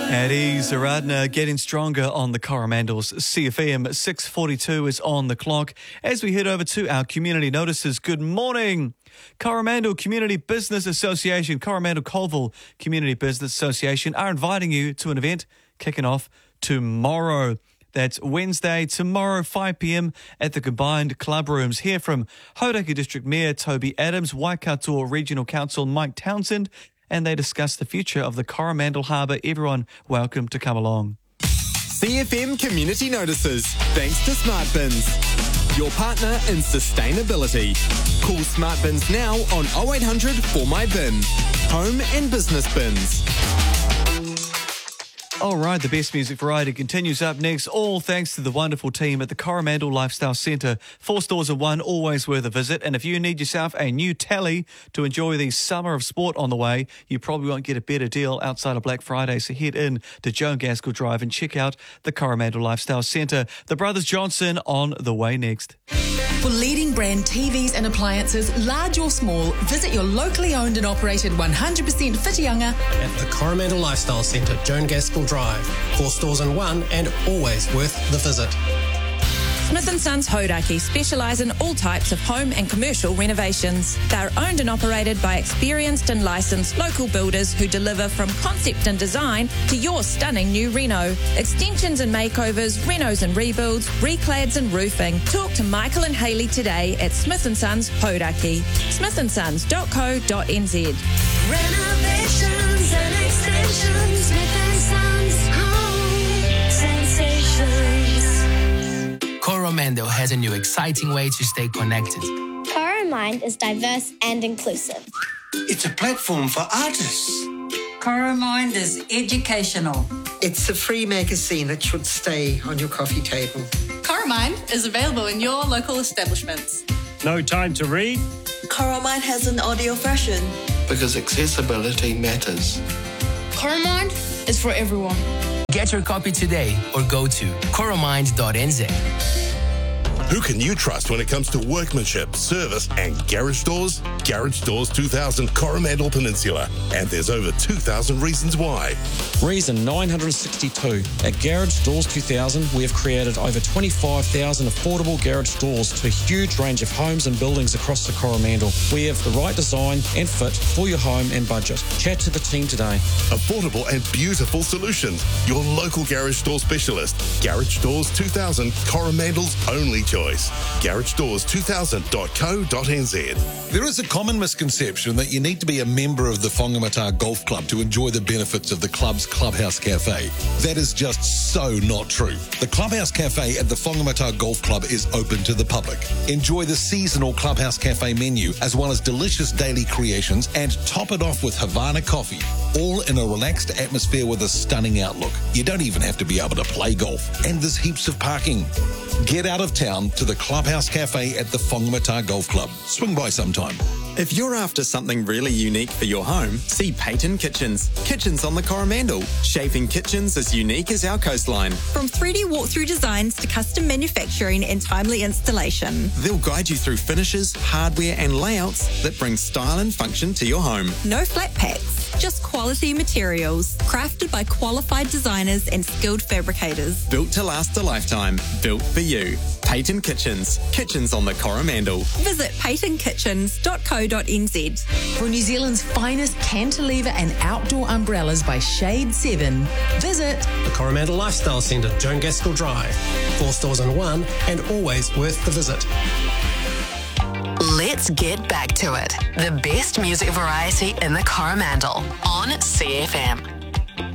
At ease, Aradna getting stronger on the Coromandel's CFM. 6:42 is on the clock as we head over to our community notices. Good morning. Coromandel Community Business Association, Coromandel Colville Community Business Association are inviting you to an event kicking off tomorrow. That's Wednesday, tomorrow, 5 p.m. at the combined club rooms. Hear from Hauraki District Mayor Toby Adams, Waikato Regional Council Mike Townsend, and they discuss the future of the Coromandel Harbour. Everyone welcome to come along. CFM Community Notices, thanks to Smart Bins, your partner in sustainability. Call Smart Bins now on 0800 For My Bin. Home and business bins. All right, the best music variety continues up next, all thanks to the wonderful team at the Coromandel Lifestyle Centre. 4 stores in one, always worth a visit. And if you need yourself a new telly to enjoy the summer of sport on the way, you probably won't get a better deal outside of Black Friday. So head in to Joan Gaskell Drive and check out the Coromandel Lifestyle Centre. The Brothers Johnson on the way next. For leading brand TVs and appliances, large or small, visit your locally owned and operated 100% Whitianga at the Coromandel Lifestyle Centre, Joan Gaskell Drive. 4 stores in one and always worth the visit. Smith & Sons Hauraki specialise in all types of home and commercial renovations. They're owned and operated by experienced and licensed local builders who deliver from concept and design to your stunning new reno. Extensions and makeovers, renos and rebuilds, reclads and roofing. Talk to Michael and Hayley today at Smith & Sons Hauraki. smithandsons.co.nz. Renovations and extensions, Smith & Sons Home Sensations. Coromandel has a new exciting way to stay connected. Coromind is diverse and inclusive. It's a platform for artists. Coromind is educational. It's a free magazine that should stay on your coffee table. Coromind is available in your local establishments. No time to read? Coromind has an audio version. Because accessibility matters. Coromind is for everyone. Get your copy today or go to coromind.nz. Who can you trust when it comes to workmanship, service, and garage doors? Garage Doors 2000 Coromandel Peninsula. And there's over 2,000 reasons why. Reason 962. At Garage Doors 2000, we have created over 25,000 affordable garage doors to a huge range of homes and buildings across the Coromandel. We have the right design and fit for your home and budget. Chat to the team today. Affordable and beautiful solutions. Your local garage door specialist. Garage Doors 2000, Coromandel's only choice. GarageDoors2000.co.nz. There is a common misconception that you need to be a member of the Whangamata Golf Club to enjoy the benefits of the club's Clubhouse Cafe. That is just so not true. The Clubhouse Cafe at the Whangamata Golf Club is open to the public. Enjoy the seasonal Clubhouse Cafe menu as well as delicious daily creations and top it off with Havana coffee, all in a relaxed atmosphere with a stunning outlook. You don't even have to be able to play golf, and there's heaps of parking. Get out of town to the Clubhouse Cafe at the Whangamata Golf Club. Swing by sometime. If you're after something really unique for your home, see Peyton Kitchens. Kitchens on the Coromandel. Shaping kitchens as unique as our coastline. From 3D walkthrough designs to custom manufacturing and timely installation. They'll guide you through finishes, hardware and layouts that bring style and function to your home. No flat packs, just quality materials. Crafted by qualified designers and skilled fabricators. Built to last a lifetime. Built for you. Peyton Kitchens. Kitchens on the Coromandel. Visit peytonkitchens.co.nz. For New Zealand's finest cantilever and outdoor umbrellas by Shade 7, visit the Coromandel Lifestyle Centre, Joan Gaskell Drive. 4 stores in one and always worth the visit. Let's get back to it. The best music variety in the Coromandel on CFM.